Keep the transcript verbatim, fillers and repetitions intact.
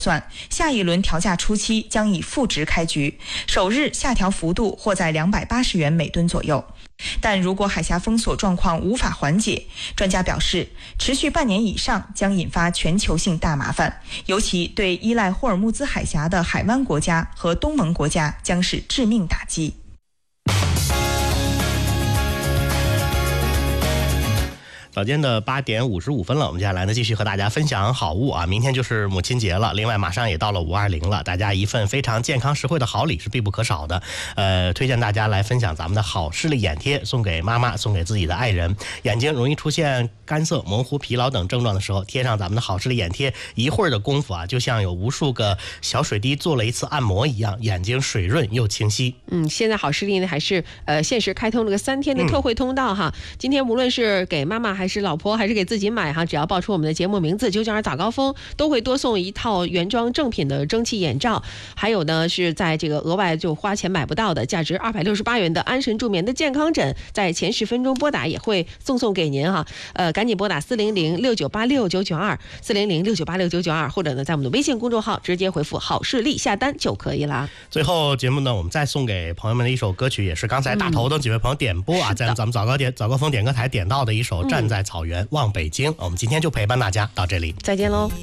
算，下一轮调价初期将以负值开局，首日下调幅度或在两百八十元每吨左右。但如果海峡封锁状况无法缓解，专家表示，持续半年以上将引发全球性大麻烦，尤其对依赖霍尔木兹海峡的海湾国家和东盟国家将是致命打击。 早间的八点五十五分了，我们接下来呢继续和大家分享好物啊！明天就是母亲节了，另外马上也到了五二零了，大家一份非常健康实惠的好礼是必不可少的。呃，推荐大家来分享咱们的好视力眼贴，送给妈妈，送给自己的爱人。眼睛容易出现干涩、模糊、疲劳等症状的时候，贴上咱们的好视力眼贴，一会儿的功夫啊，就像有无数个小水滴做了一次按摩一样，眼睛水润又清晰。 嗯，现在好视力呢还是呃限时开通了个三天的特惠通道哈。嗯、今天无论是给妈妈还是老婆还是给自己买哈，只要报出我们的节目名字九九二早高峰，都会多送一套原装正品的蒸汽眼罩，还有呢是在这个额外就花钱买不到的价值二百六十八元的安神助眠的健康枕，在前十分钟拨打也会送送给您哈。呃，赶紧拨打四零零六九八六九九二四零零六九八六九九二，或者呢在我们的微信公众号直接回复好视力下单就可以了。 最后节目呢，我们再送给朋友们的一首歌曲，也是刚才大头的几位朋友点播啊，嗯、在咱们早高点早高峰点歌台点到的一首《站在草原望北京》。我们今天就陪伴大家到这里， 再见喽。